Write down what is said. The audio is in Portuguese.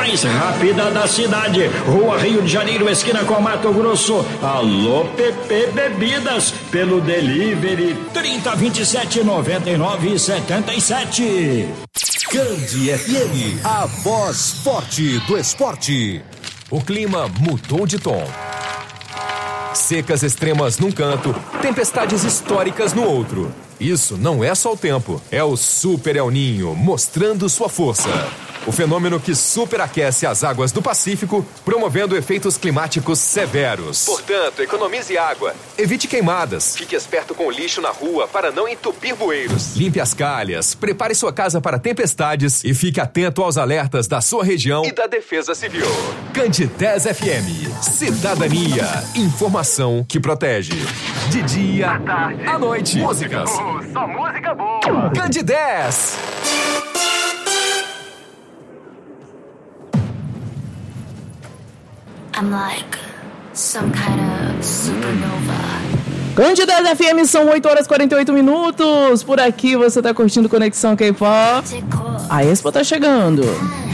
mais rápida da cidade. Rua Rio de Janeiro, esquina com Mato Grosso. Alô, PP Bebidas, pelo delivery 3027-9977. Candi FM, a voz forte do esporte. O clima mudou de tom. Secas extremas num canto, tempestades históricas no outro. Isso não é só o tempo, é o Super El Ninho mostrando sua força. O fenômeno que superaquece as águas do Pacífico, promovendo efeitos climáticos severos. Portanto, economize água, evite queimadas, fique esperto com o lixo na rua para não entupir bueiros. Limpe as calhas, prepare sua casa para tempestades e fique atento aos alertas da sua região e da Defesa Civil. Candi 10 FM, cidadania, informação que protege. De dia, à tarde, à noite, músicas. Só música boa. Candi 10. I'm like some kind of supernova. Candi 10 FM, são 8h48. Por aqui você tá curtindo Conexão K-Pop. A Expo tá chegando.